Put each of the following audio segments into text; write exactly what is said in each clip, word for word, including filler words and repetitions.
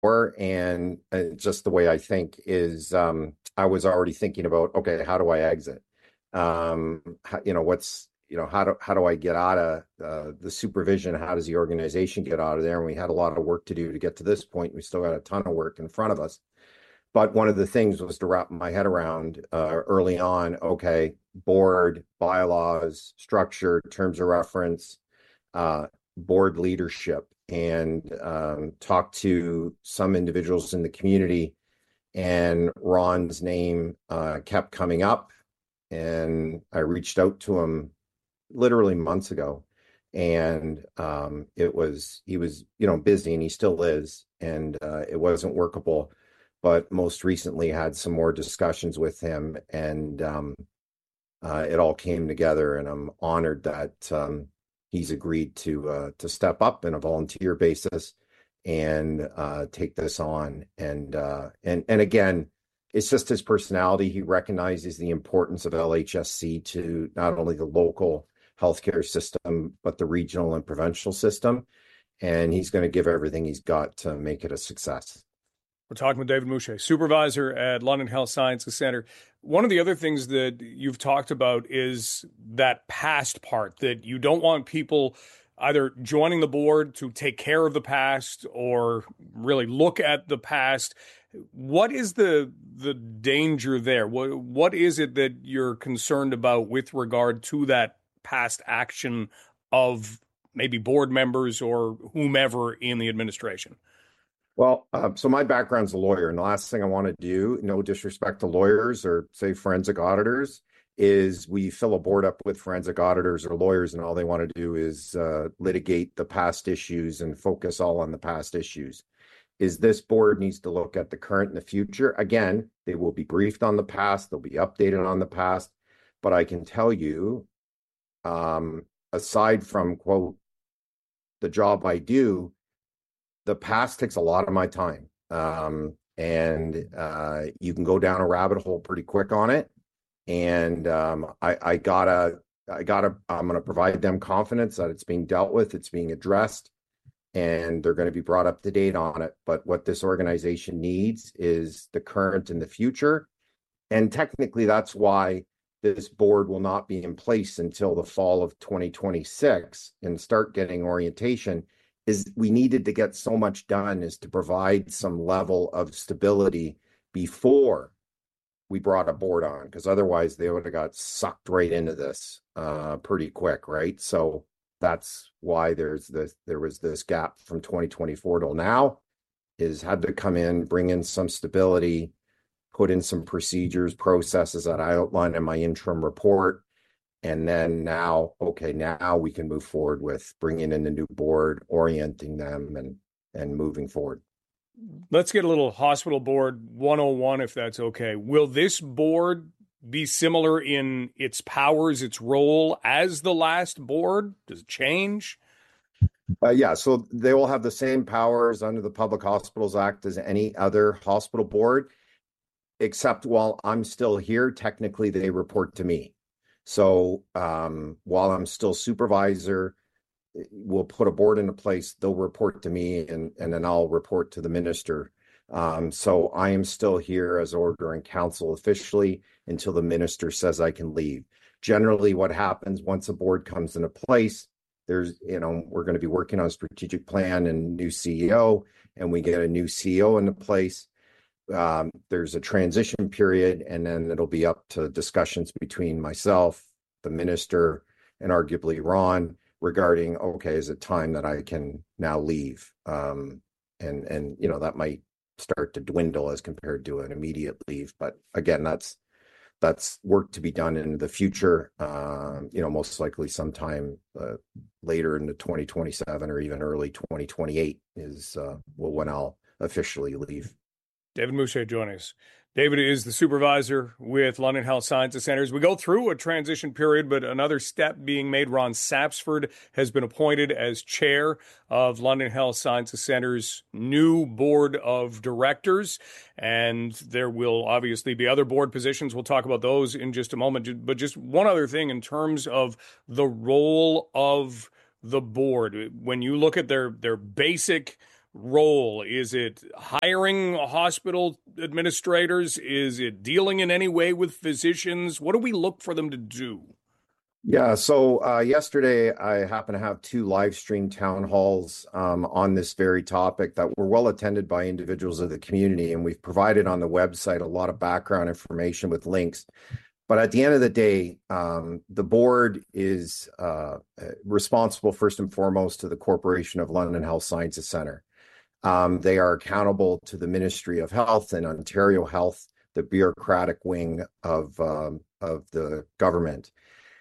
And uh, just the way I think is, um, I was already thinking about, okay, how do I exit? Um, how, you know, what's, you know, how do, how do I get out of uh, the supervision? How does the organization get out of there? And we had a lot of work to do to get to this point. We still got a ton of work in front of us. But one of the things was to wrap my head around uh, early on, okay, board, bylaws, structure, terms of reference, uh, board leadership, and um, talk to some individuals in the community. And Ron's name uh, kept coming up. And I reached out to him literally months ago. And um, it was, he was, you know, busy, and he still is. And uh, it wasn't workable. But most recently had some more discussions with him, and um, uh, it all came together. And I'm honored that um, he's agreed to uh, to step up in a volunteer basis and uh, take this on. And uh, and and again, it's just his personality. He recognizes the importance of L H S C to not only the local healthcare system, but the regional and provincial system. And he's going to give everything he's got to make it a success. We're talking with David Mouche, supervisor at London Health Sciences Centre. One of the other things that you've talked about is that past part, that you don't want people either joining the board to take care of the past or really look at the past. What is the the danger there? What what is it that you're concerned about with regard to that past action of maybe board members or whomever in the administration? Well, uh, so my background's a lawyer, and the last thing I want to do, no disrespect to lawyers or say forensic auditors, is we fill a board up with forensic auditors or lawyers, and all they want to do is uh, litigate the past issues and focus all on the past issues. Is this board needs to look at the current and the future. Again, they will be briefed on the past, they'll be updated on the past, but I can tell you, um, aside from, quote, the job I do, the past takes a lot of my time. Um, and uh, you can go down a rabbit hole pretty quick on it. And um, I, I gotta, I gotta, I'm gonna provide them confidence that it's being dealt with, it's being addressed, and they're going to be brought up to date on it. But what this organization needs is the current and the future. And technically, that's why this board will not be in place until the fall of twenty twenty-six and start getting orientation. Is we needed to get so much done is to provide some level of stability before we brought a board on, because otherwise they would have got sucked right into this uh, pretty quick, right? So that's why there's this, there was this gap from twenty twenty-four till now, is had to come in, bring in some stability, put in some procedures, processes that I outlined in my interim report. And then now, okay, now we can move forward with bringing in the new board, orienting them, and and moving forward. Let's get a little hospital board one oh one, if that's okay. Will this board be similar in its powers, its role as the last board? Does it change? Uh, yeah, so they will have the same powers under the Public Hospitals Act as any other hospital board, except while I'm still here, technically they report to me. So um, while I'm still supervisor, we'll put a board into place. They'll report to me, and, and then I'll report to the minister. Um, so I am still here as order and council officially until the minister says I can leave. Generally, what happens once a board comes into place, there's, you know, we're going to be working on a strategic plan and new C E O, and we get a new C E O into place. Um, there's a transition period, and then it'll be up to discussions between myself, the minister, and arguably Ron regarding, okay, is it time that I can now leave? Um, and, and, you know, that might start to dwindle as compared to an immediate leave. But again, that's, that's work to be done in the future, um, you know, most likely sometime uh, later in the twenty twenty-seven or even early twenty twenty-eight is uh, when I'll officially leave. David Mouche joining us. David is the supervisor with London Health Sciences Centres. We go through a transition period, but another step being made. Ron Sapsford has been appointed as chair of London Health Sciences Centres' new board of directors. And there will obviously be other board positions. We'll talk about those in just a moment. But just one other thing in terms of the role of the board. When you look at their, their basic role? Is it hiring hospital administrators? Is it dealing in any way with physicians? What do we look for them to do? Yeah, so uh, yesterday I happened to have two live stream town halls um, on this very topic that were well attended by individuals of the community, and we've provided on the website a lot of background information with links. But at the end of the day, um, the board is uh, responsible first and foremost to the Corporation of London Health Sciences Centre. Um, they are accountable to the Ministry of Health and Ontario Health, the bureaucratic wing of um, of the government.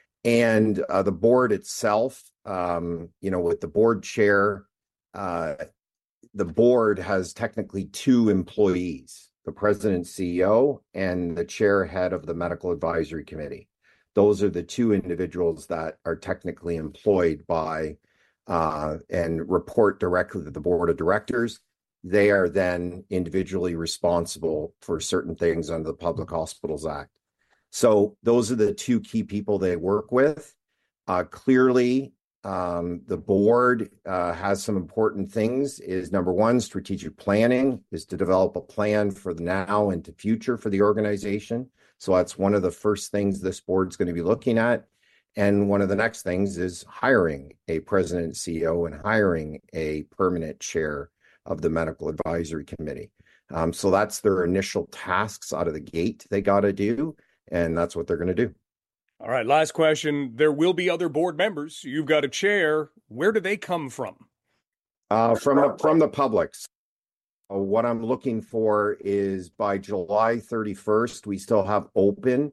And uh, the board itself, um, you know, with the board chair, uh, the board has technically two employees, the president, C E O, and the chair head of the medical advisory committee. Those are the two individuals that are technically employed by uh, and report directly to the board of directors. They are then individually responsible for certain things under the Public Hospitals Act. So those are the two key people they work with. Uh, clearly, um, the board uh, has some important things. Is number one, strategic planning is to develop a plan for the now and the future for the organization. So that's one of the first things this board's going to be looking at. And one of the next things is hiring a president and C E O and hiring a permanent chair of the medical advisory committee. Um, so that's their initial tasks out of the gate they got to do. And that's what they're going to do. All right. Last question. There will be other board members. You've got a chair. Where do they come from? Uh, from the, from the public. Uh, what I'm looking for is by July thirty-first, we still have open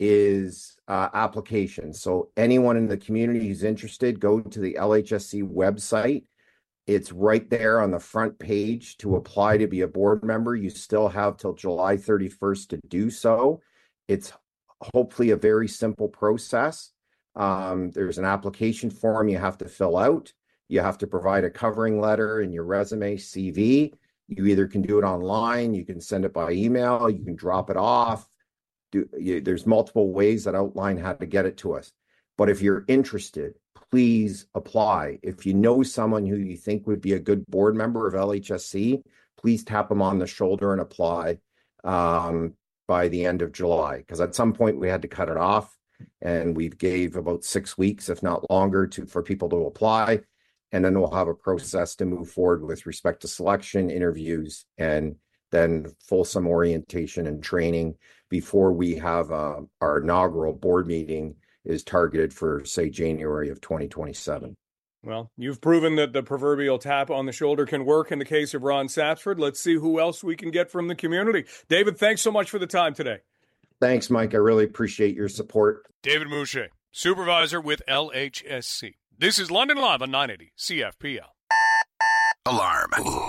is uh, applications. So anyone in the community who's interested, go to the L H S C website. It's right there on the front page to apply to be a board member. You still have till July thirty-first to do so. It's hopefully a very simple process. Um, there's an application form you have to fill out. You have to provide a covering letter and your resume, C V. You either can do it online, you can send it by email, you can drop it off. Do, you, there's multiple ways that outline how to get it to us. But if you're interested, please apply. If you know someone who you think would be a good board member of L H S C, please tap them on the shoulder and apply. Um, by the end of July, because at some point we had to cut it off, and we gave about six weeks, if not longer, to for people to apply, and then we'll have a process to move forward with respect to selection, interviews, and then fulsome orientation and training before we have uh, our inaugural board meeting is targeted for, say, January of twenty twenty-seven. Well, you've proven that the proverbial tap on the shoulder can work in the case of Ron Sapsford. Let's see who else we can get from the community. David, thanks so much for the time today. Thanks, Mike. I really appreciate your support. David Mouche, supervisor with L H S C. This is London Live on nine eighty C F P L. Alarm.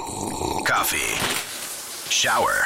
Coffee. Shower.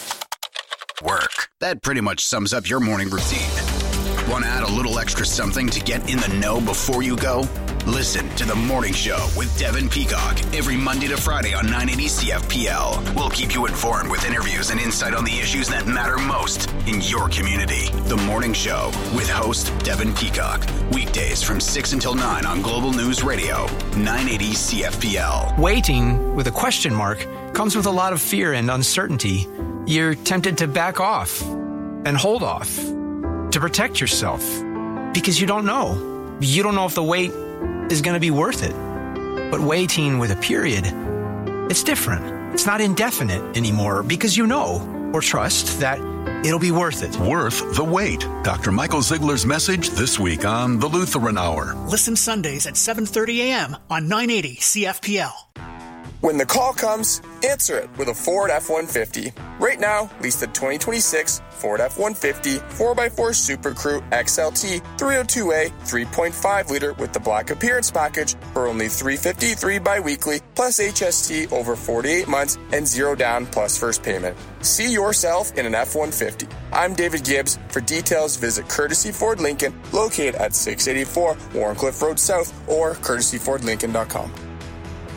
Work. That pretty much sums up your morning routine. Want to add a little extra something to get in the know before you go? Listen to The Morning Show with Devin Peacock every Monday to Friday on nine eighty C F P L. We'll keep you informed with interviews and insight on the issues that matter most in your community. The Morning Show with host Devin Peacock. Weekdays from six until nine on Global News Radio, nine eighty C F P L. Waiting with a question mark comes with a lot of fear and uncertainty. You're tempted to back off and hold off to protect yourself because you don't know. You don't know if the wait is going to be worth it. But waiting with a period, it's different. It's not indefinite anymore because you know or trust that it'll be worth it. Worth the wait. Doctor Michael Ziegler's message this week on the Lutheran Hour. Listen Sundays at seven thirty a.m. on nine eighty C F P L. When the call comes, answer it with a Ford F one fifty. Right now, lease the twenty twenty-six Ford F one fifty four by four Super Crew X L T three oh two A three point five liter with the Black Appearance Package for only three hundred fifty-three dollars bi-weekly plus H S T over forty-eight months and zero down plus first payment. See yourself in an F one fifty. I'm David Gibbs. For details, visit Courtesy Ford Lincoln, located at six eighty-four Warncliffe Road South or courtesy ford lincoln dot com.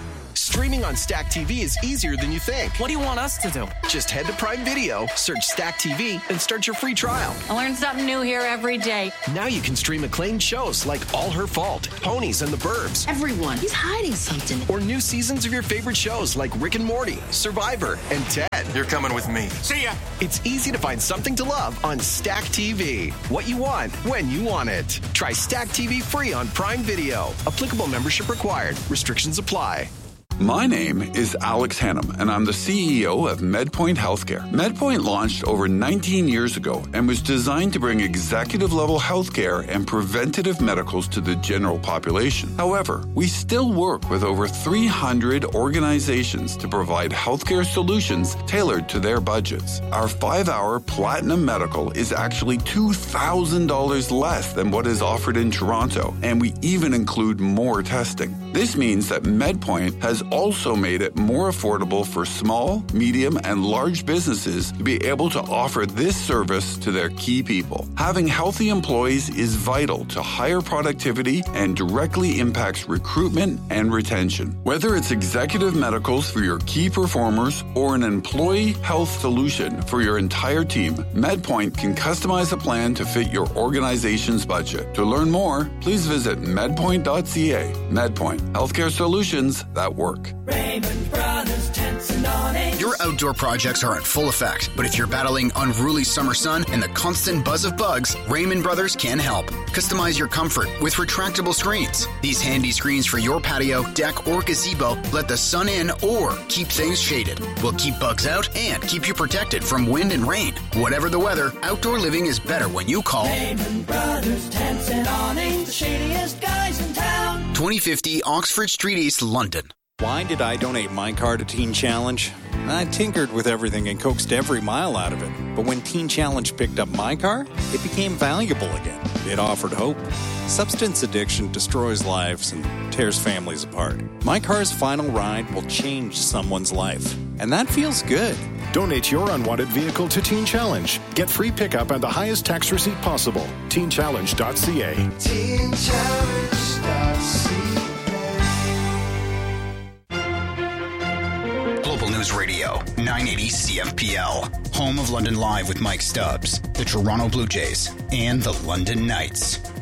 Streaming on Stack T V is easier than you think. What do you want us to do? Just head to Prime Video, search Stack T V, and start your free trial. I learn something new here every day. Now you can stream acclaimed shows like All Her Fault, Ponies and the Burbs. Everyone, he's hiding something. Or new seasons of your favorite shows like Rick and Morty, Survivor, and Ted. You're coming with me. See ya! It's easy to find something to love on Stack T V. What you want, when you want it. Try Stack T V free on Prime Video. Applicable membership required. Restrictions apply. My name is Alex Hannum, and I'm the C E O of MedPoint Healthcare. MedPoint launched over nineteen years ago and was designed to bring executive-level healthcare and preventative medicals to the general population. However, we still work with over three hundred organizations to provide healthcare solutions tailored to their budgets. Our five-hour Platinum Medical is actually two thousand dollars less than what is offered in Toronto, and we even include more testing. This means that MedPoint has also made it more affordable for small, medium, and large businesses to be able to offer this service to their key people. Having healthy employees is vital to higher productivity and directly impacts recruitment and retention. Whether it's executive medicals for your key performers or an employee health solution for your entire team, MedPoint can customize a plan to fit your organization's budget. To learn more, please visit medpoint dot c a. MedPoint, healthcare solutions that work. Raymond Brothers Tents and Awnings. Your outdoor projects are in full effect, but if you're battling unruly summer sun and the constant buzz of bugs, Raymond Brothers can help. Customize your comfort with retractable screens. These handy screens for your patio, deck, or gazebo let the sun in or keep things shaded. Will keep bugs out and keep you protected from wind and rain. Whatever the weather, outdoor living is better when you call Raymond Brothers Tents and Awnings, the shadiest guys in town. twenty fifty Oxford Street East, London. Why did I donate my car to Teen Challenge? I tinkered with everything and coaxed every mile out of it. But when Teen Challenge picked up my car, it became valuable again. It offered hope. Substance addiction destroys lives and tears families apart. My car's final ride will change someone's life. And that feels good. Donate your unwanted vehicle to Teen Challenge. Get free pickup and the highest tax receipt possible. teen challenge dot c a. teen challenge dot c a. Global News Radio, nine eighty C F P L. Home of London Live with Mike Stubbs, the Toronto Blue Jays, and the London Knights.